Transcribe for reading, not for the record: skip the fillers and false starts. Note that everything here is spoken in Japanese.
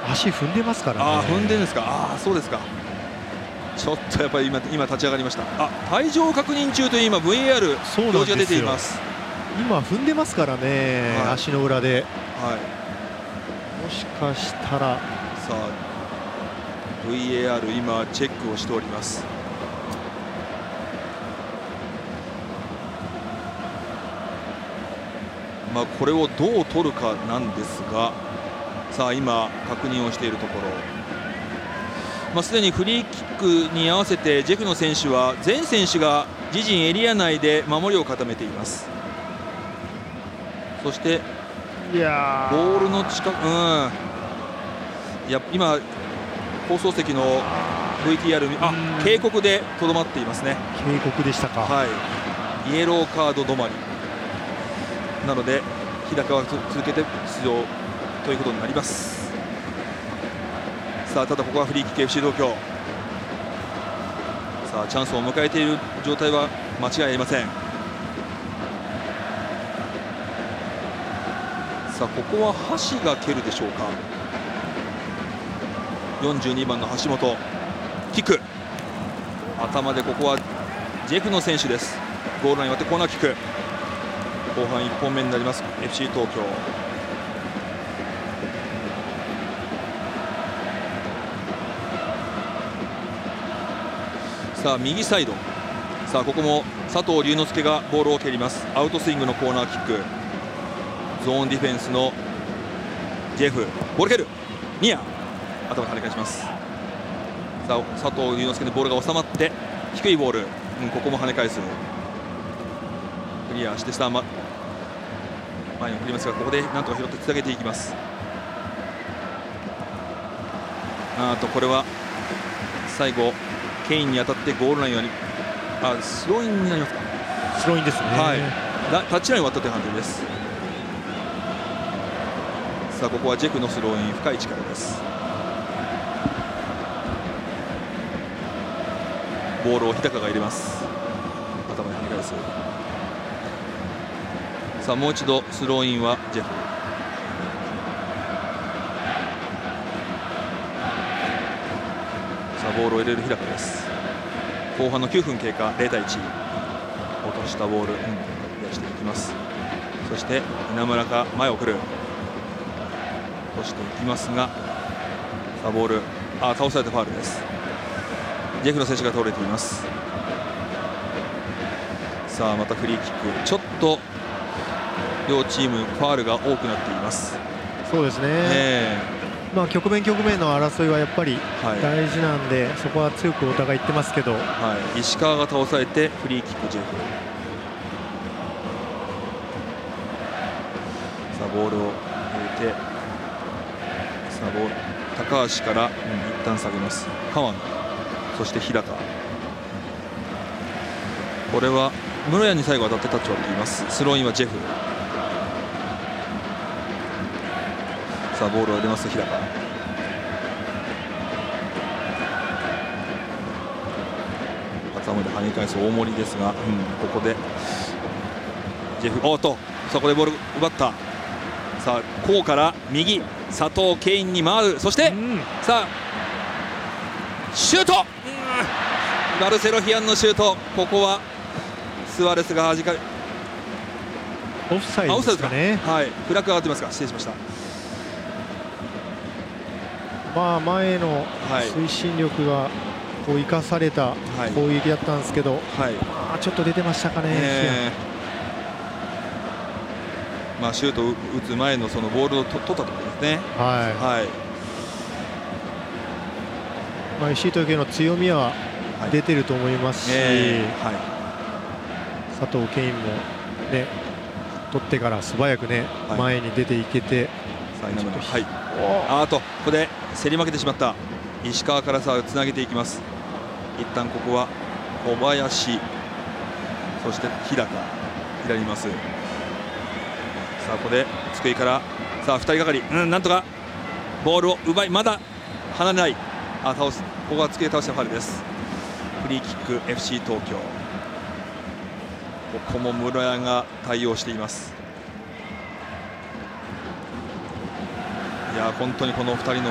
足踏んでますからね。 踏んでるんですか。そうですか。ちょっとやっぱり今立ち上がりました。退場確認中という今 VAR 表示が出ています。 今踏んでますからね、足の裏で。もしかしたら。 さあ VAR 今チェックをしております。これをどう取るかなんですが、さあ今確認をしているところ、すでにフリーキックに合わせてジェフの選手は全選手が自陣エリア内で守りを固めています。そしてボールの近く、今放送席の VTR 警告でとどまっていますね。 警告でしたか。 イエローカード止まりなので日高は続けて出場ということになります。さあただここはフリーキック FC 東京、さあチャンスを迎えている状態は間違いありません。さあここは橋が蹴るでしょうか。42番の橋本キック、頭でここはジェフの選手です。ゴールライン割ってコーナーキック、後半1本目になります FC 東京。さあ右サイド、さあここも佐藤龍之介がボールを蹴ります。アウトスイングのコーナーキック、ゾーンディフェンスのジェフ、ボール蹴る、ニア頭跳ね返します。さあ佐藤龍之介のボールが収まって低いボール、ここも跳ね返す、クリアしてさあ前に振りますが、ここでなんとか拾ってつなげていきます。これは最後ケインに当たってゴールラインよりスローインになりますか。 スローインですね。 タッチライン割ったという判定です。さあここはジェフのスローイン、深い位置からです。ボールを日高が入れます。頭に跳ね返す。さあもう一度スローインはジェフ。さあボールを入れる日高です。後半の9分経過、0対1、落としたボール、増やしていきます。そして稲村が前を送る、落としていきますが、さあボール倒されたファウルです。ジェフの選手が倒れています。さあまたフリーキック、ちょっと両チームファウルが多くなっています。 そうですね、局面の争いはやっぱり大事なんで、そこは強くお互い言ってますけど、 石川が倒されてフリーキックジェフ。さあボールを入れて、さあボール高橋から一旦下げます。川野、そして日高、これは室谷に最後当たってタッチを割っています。スローインはジェフ。さあボールを入れます日高、頭で跳ね返す大森ですが、ここでジェフ、そこでボール奪った。さあこうから右、佐藤ケインに回る、そして、さあシュート、マルセロ・ヒアンのシュート、ここはスアレスが弾かれ、 オフサイドですかね。 フラッグ上がってますか、失礼しました。 前の推進力がこう生かされた攻撃だったんですけど、ちょっと出てましたかね。 シュートを打つ前のそのボールを取ったところですね。 FC 東京の強みは出てると思いますし、佐藤ケインもね、取ってから素早くね、前に出ていけて、 ここで競り負けてしまった石川からさあつなげていきます。一旦ここは小林、そして日高、左にいます。さあここで津久井から、さあ2人がかり、なんとかボールを奪い、まだ離れない、倒す、ここは津久井倒したファウルです。フリーキック FC 東京、ここも室谷が対応しています。本当にこの2人の